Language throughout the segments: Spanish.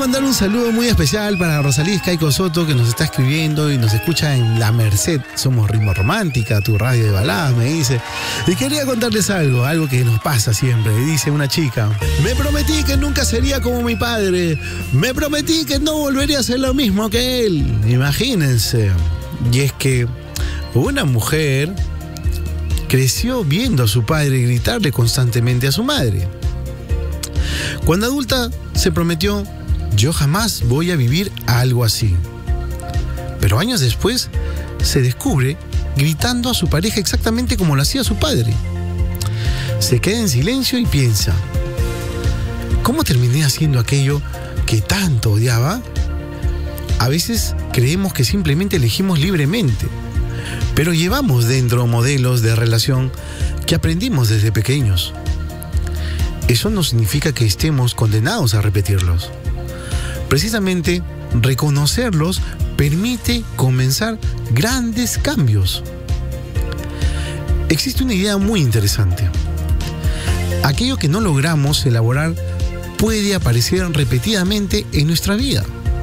mandar un saludo muy especial para Rosalía Caico Soto, que nos está escribiendo y nos escucha en La Merced. Somos Ritmo Romántica, tu radio de baladas, me dice. Y quería contarles algo que nos pasa siempre. Dice una chica: me prometí que nunca sería como mi padre. Me prometí que no volvería a hacer lo mismo que él. Imagínense. Y es que una mujer creció viendo a su padre gritarle constantemente a su madre. Cuando adulta se prometió: yo jamás voy a vivir algo así. Pero años después se descubre gritando a su pareja exactamente como lo hacía su padre. Se queda en silencio y piensa: ¿cómo terminé haciendo aquello que tanto odiaba? A veces creemos que simplemente elegimos libremente, pero llevamos dentro modelos de relación que aprendimos desde pequeños. Eso no significa que estemos condenados a repetirlos. Precisamente, reconocerlos permite comenzar grandes cambios. Existe una idea muy interesante. Aquello que no logramos elaborar puede aparecer repetidamente en nuestra vida.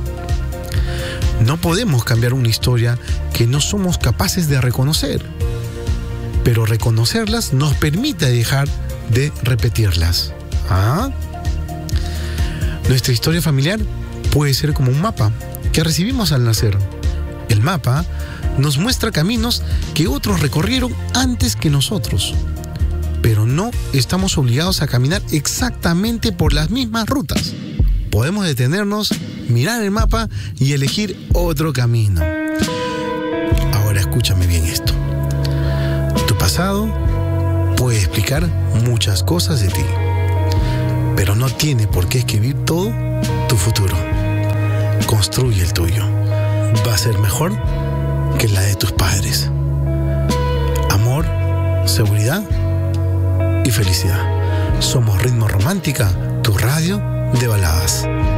No podemos cambiar una historia que no somos capaces de reconocer, pero reconocerlas nos permite dejar de repetirlas. Nuestra historia familiar puede ser como un mapa que recibimos al nacer. El mapa nos muestra caminos que otros recorrieron antes que nosotros, pero no estamos obligados a caminar exactamente por las mismas rutas. Podemos detenernos, mirar el mapa y elegir otro camino. Ahora escúchame bien esto. Tu pasado puede explicar muchas cosas de ti, pero no tiene por qué escribir todo tu futuro. Construye el tuyo. Va a ser mejor que la de tus padres. Amor, seguridad y felicidad. Somos Ritmo Romántica, tu radio de baladas.